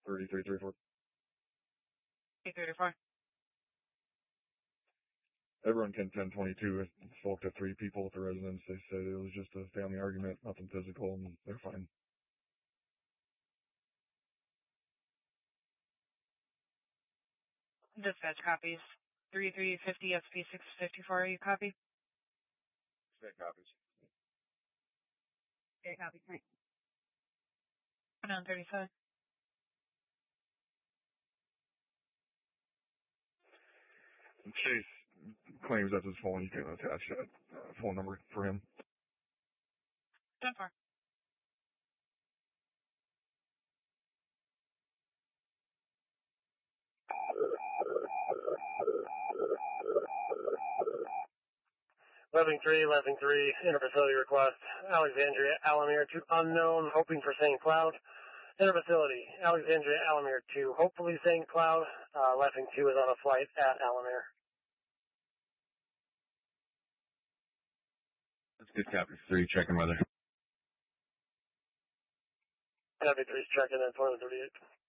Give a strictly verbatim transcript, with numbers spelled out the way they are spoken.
thirty-three thirty-four. thirty-four. Everyone can ten twenty-two. I spoke to three people at the residence. They said it was just a family argument, nothing physical, and they're fine. Dispatch copies. thirty-three fifty S P six fifty-four, you copy? State copies. Okay, copy. Right. one thirty-seven. Chase claims that's his phone. You can attach that uh, phone number for him. ten four. eleven three, eleven three, interfacility request. Alexandria, Alamir to unknown, hoping for Saint Cloud. Interfacility, Alexandria, Alamir to hopefully Saint Cloud. Uh, Leffing two is on a flight at Alamir. That's good copy. Three, checking weather. Copy three is checking at twenty thirty-eight.